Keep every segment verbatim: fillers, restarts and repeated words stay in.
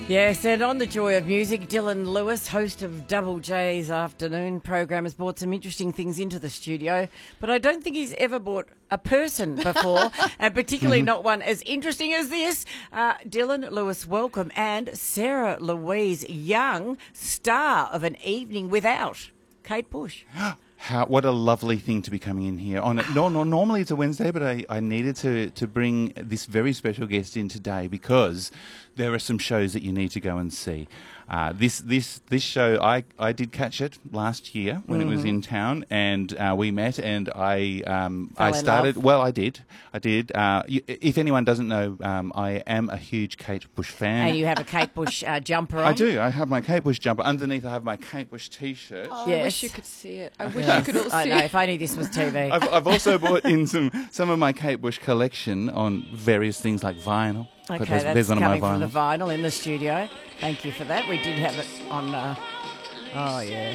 Yes, and on the Joy of Music, Dylan Lewis, host of Double J's afternoon program, has brought some interesting things into the studio, but I don't think he's ever brought a person before, and particularly not one as interesting as this. Uh, Dylan Lewis, welcome, and Sarah Louise Young, star of An Evening Without Kate Bush. How, what a lovely thing to be coming in here on it. No, no, normally it's a Wednesday, but I, I needed to, to bring this very special guest in today because there are some shows that you need to go and see. Uh, this this this show, I, I did catch it last year when mm-hmm. it was in town, and uh, we met, and I um, I started. Well, I did, I did. Uh, you, if anyone doesn't know, um, I am a huge Kate Bush fan. And you have a Kate Bush uh, jumper on. I do. I have my Kate Bush jumper underneath. I have my Kate Bush T-shirt. Oh, yes. I wish you could see it. I wish you could all see I know. it. If only this was T V. I've, I've also bought in some some of my Kate Bush collection on various things like vinyl. Okay, there's, that's there's one coming of my from the vinyl in the studio. Thank you for that. We did have it on... Uh, oh, yeah.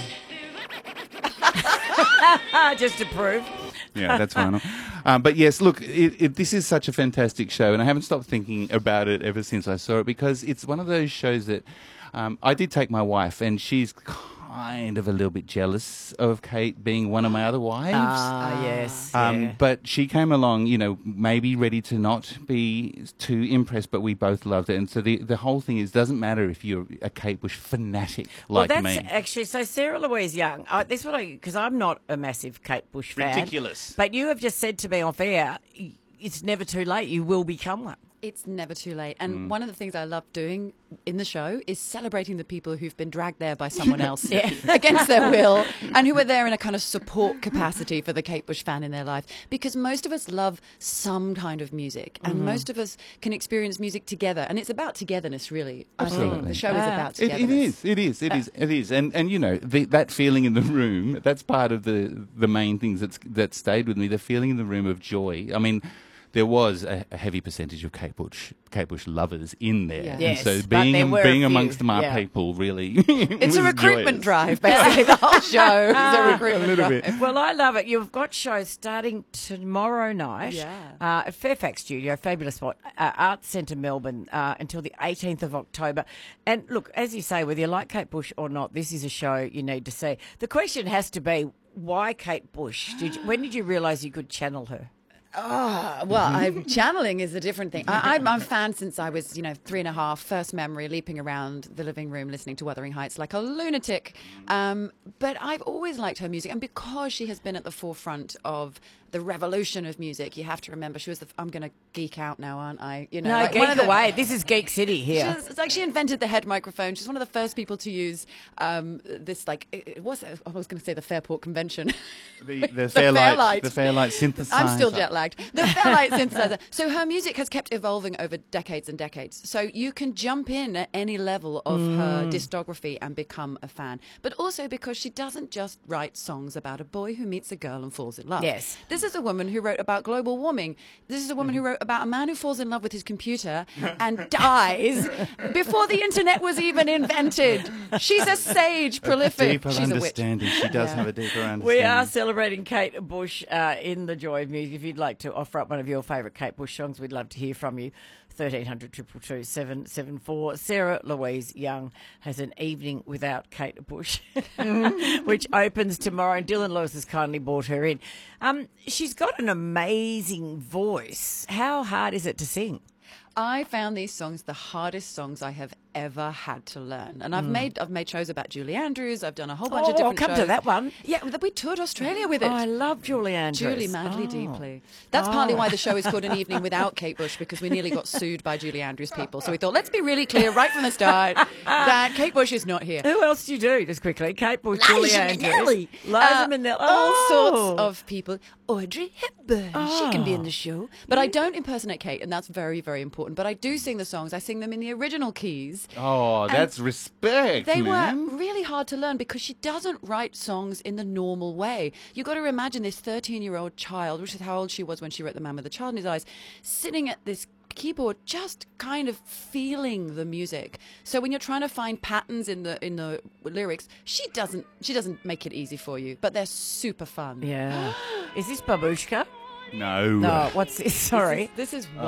Just to prove. Yeah, that's vinyl. Um, but yes, look, it, it, this is such a fantastic show, and I haven't stopped thinking about it ever since I saw it, because it's one of those shows that um, I did take my wife, and she's kind of a little bit jealous of Kate being one of my other wives. Ah, yes. Um, yeah. But she came along, you know, maybe ready to not be too impressed, but we both loved it. And so the, the whole thing is, doesn't matter if you're a Kate Bush fanatic like well, that's me. actually, so Sarah Louise Young, I, this is what I, because I'm not a massive Kate Bush fan. Ridiculous. But you have just said to me off air, it's never too late, you will become one. It's never too late. And Mm. one of the things I love doing in the show is celebrating the people who've been dragged there by someone else Yeah. against their will, and who are there in a kind of support capacity for the Kate Bush fan in their life. Because most of us love some kind of music, and Mm. most of us can experience music together. And it's about togetherness, really. I think Absolutely. the show is Ah. about It, togetherness. it is, it is, it is, it is, and and you know the, that feeling in the room. That's part of the the main things that's that stayed with me. The feeling in the room of joy. I mean, there was a, a heavy percentage of Kate Bush Kate Bush lovers in there, Yeah. and Yes, so but being there were a being few, amongst my yeah. people really. It's was a recruitment joyous. drive, basically. The whole show is a recruitment A little drive. bit. Well, I love it. You've got shows starting tomorrow night Yeah. uh, at Fairfax Studio, fabulous spot, uh, Arts Centre Melbourne, uh, until the eighteenth of October. And look, as you say, whether you like Kate Bush or not, this is a show you need to see. The question has to be, why Kate Bush? Did you, when did you realise you could channel her? Oh, well, I'm, channeling is a different thing. I, I'm, I'm a fan since I was, you know, three and a half, first memory, leaping around the living room, listening to Wuthering Heights like a lunatic. Um, but I've always liked her music. And because she has been at the forefront of the revolution of music, you have to remember she was the, I'm going to geek out now, aren't I? You know, No, like geek one of the- away. This is Geek City here. She's, it's like she invented the head microphone. She's one of the first people to use um, this, like, it, it was, I was going to say the Fairport Convention. The, the Fairlight, the Fairlight synthesizer. I'm still jet lagged. The Fairlight synthesizer. So her music has kept evolving over decades and decades. So you can jump in at any level of Mm. her discography and become a fan. But also because she doesn't just write songs about a boy who meets a girl and falls in love. Yes. This is a woman who wrote about global warming. This is a woman who wrote about a man who falls in love with his computer and dies before the internet was even invented. She's a sage, prolific. Deeper She's a witch. understanding. She does Yeah. have a deeper understanding. We are celebrating Kate Bush uh, in the Joy of Music. If you'd like to offer up one of your favourite Kate Bush songs, we'd love to hear from you. thirteen hundred, two two two, seven seven four. Sarah Louise Young has An Evening Without Kate Bush, which opens tomorrow, and Dylan Lewis has kindly brought her in. Um, she's got an amazing voice. How hard is it to sing? I found these songs the hardest songs I have ever had to learn, and I've made I've made shows about Julie Andrews. I've done a whole bunch Oh, of different I'll come shows. to that one. Yeah, we toured Australia with it. Oh, I love Julie Andrews. Julie madly Oh. deeply. That's Oh. partly why the show is called An Evening Without Kate Bush, because we nearly got sued by Julie Andrews people. So we thought, let's be really clear right from the start that Kate Bush is not here. Who else do you do, just quickly? Kate Bush, Julie Liza Andrews. Minnelli. Liza Uh, Minnelli. All Oh. sorts of people. Audrey Hepburn. She can be in the show. But I don't impersonate Kate, and that's very, very important. But I do sing the songs. I sing them in the original keys. Oh, that's respect, They man. were really hard to learn because she doesn't write songs in the normal way. You've got to imagine this thirteen-year-old child, which is how old she was when she wrote The Man with the Child in His Eyes, sitting at this keyboard just kind of feeling the music. So when you're trying to find patterns in the in the lyrics, she doesn't she doesn't make it easy for you, but they're super fun. Yeah. Is this Babushka? No. No, what's this? Sorry. This is, this is